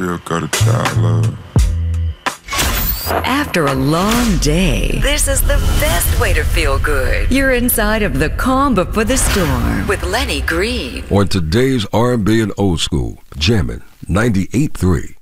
Still got a child love. After a long day, this is the best way to feel good. You're inside of the calm before the storm with Lenny Green. On today's R&B and old school, jamming 98.3.